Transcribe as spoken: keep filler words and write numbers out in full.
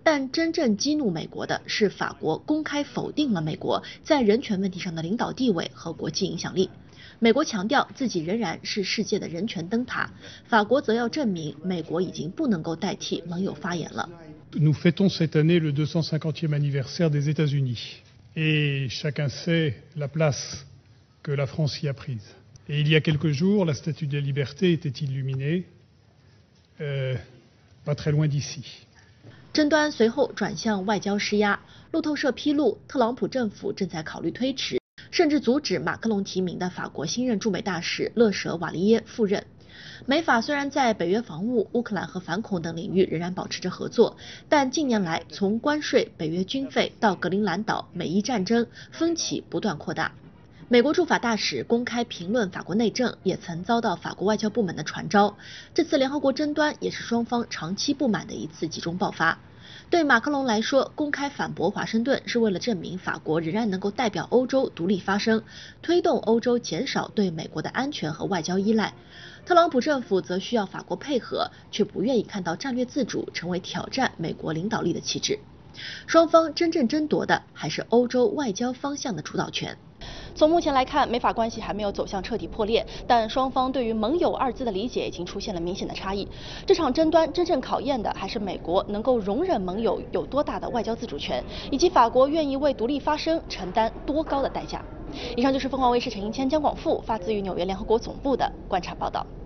但真正激怒美国的是法国公开否定了美国在人权问题上的领导地位和国际影响力。美国强调自己仍然是世界的人权灯塔，法国则要证明美国已经不能够代替盟友发言了。 Nous fêtons cette année le deux cent cinquantième anniversaire des États-Unis et chacun sait la place que la France y a prise. Et il y a quelques jours, la Statue de la Liberté était illuminée, euh, pas très loin d'ici. 争端随后转向外交施压，路透社披露，特朗普政府正在考虑推迟，甚至阻止马克龙提名的法国新任驻美大使勒舍瓦利耶赴任。美法虽然在北约防务、乌克兰和反恐等领域仍然保持着合作，但近年来从关税、北约军费到格陵兰岛、美伊战争，分歧不断扩大。美国驻法大使公开评论法国内政，也曾遭到法国外交部门的传召。这次联合国争端也是双方长期不满的一次集中爆发。对马克龙来说，公开反驳华盛顿是为了证明法国仍然能够代表欧洲独立发声，推动欧洲减少对美国的安全和外交依赖。特朗普政府则需要法国配合，却不愿意看到战略自主成为挑战美国领导力的旗帜。双方真正争夺的还是欧洲外交方向的主导权。 从目前来看，美法关系还没有走向彻底破裂，但双方对于盟友二字的理解已经出现了明显的差异。这场争端真正考验的还是美国能够容忍盟友有多大的外交自主权，以及法国愿意为独立发声承担多高的代价。以上就是凤凰卫视陈英谦、姜广富发自于纽约联合国总部的观察报道。